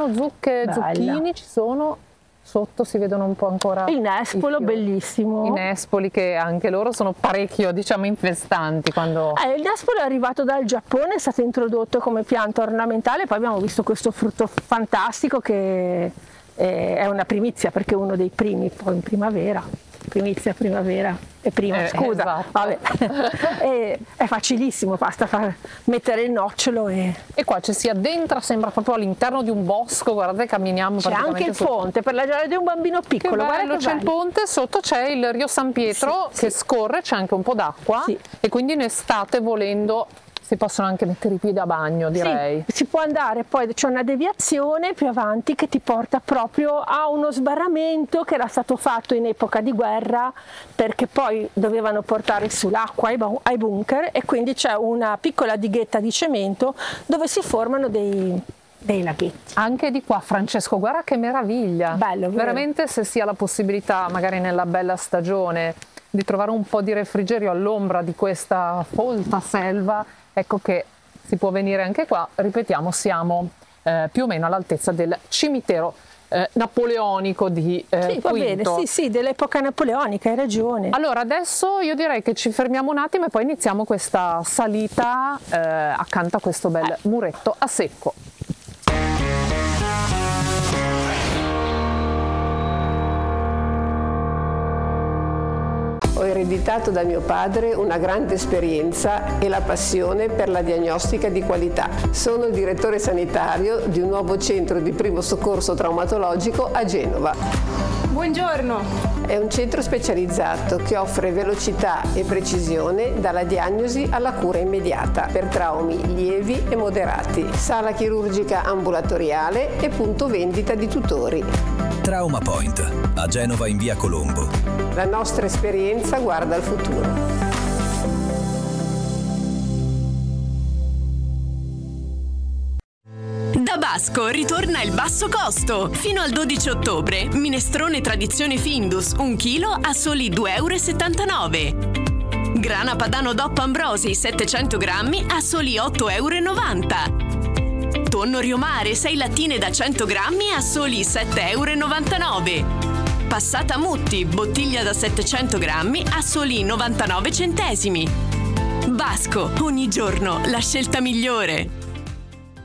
sono zucche, Bella. zucchini, ci sono, sotto si vedono un po' ancora il nespolo, i fiori. bellissimo. I nespoli che anche loro sono parecchio, diciamo, infestanti quando... Il nespolo è arrivato dal Giappone, è stato introdotto come pianta ornamentale, poi abbiamo visto questo frutto fantastico che è una primizia perché è uno dei primi poi in primavera. Primizia, primavera e prima, scusa, esatto. vabbè. È facilissimo, basta mettere il nocciolo e qua ci si addentra, sembra proprio all'interno di un bosco, guardate, camminiamo c'è anche il ponte per la gioia di un bambino piccolo. Che bello, c'è il ponte, sotto c'è il Rio San Pietro che scorre, c'è anche un po' d'acqua e quindi in estate volendo si possono anche mettere i piedi a bagno, direi. Sì, si può andare, poi c'è una deviazione più avanti che ti porta proprio a uno sbarramento che era stato fatto in epoca di guerra perché poi dovevano portare su l'acqua ai bunker e quindi c'è una piccola dighetta di cemento dove si formano dei laghetti. Anche di qua, Francesco, guarda che meraviglia. Bello, veramente, se si ha la possibilità magari nella bella stagione di trovare un po' di refrigerio all'ombra di questa folta selva, ecco che si può venire anche qua. Ripetiamo, siamo più o meno all'altezza del cimitero napoleonico di sì, va Quinto. bene, sì, dell'epoca napoleonica, hai ragione. Allora adesso io direi che ci fermiamo un attimo e poi iniziamo questa salita accanto a questo bel muretto a secco. Ho ereditato da mio padre una grande esperienza e la passione per la diagnostica di qualità. Sono il direttore sanitario di un nuovo centro di primo soccorso traumatologico a Genova. Buongiorno! È un centro specializzato che offre velocità e precisione dalla diagnosi alla cura immediata per traumi lievi e moderati, sala chirurgica ambulatoriale e punto vendita di tutori. Trauma Point, a Genova in via Colombo. La nostra esperienza guarda al futuro. Da Basco ritorna il basso costo. Fino al 12 ottobre, minestrone tradizione Findus, 1 chilo a soli 2,79 €. Grana padano DOP Ambrosi, 700 grammi a soli 8,90 €. Tonno Riomare, 6 lattine da 100 grammi a soli 7,99 €. Passata Mutti, bottiglia da 700 grammi a soli 99 centesimi. Basco, ogni giorno la scelta migliore.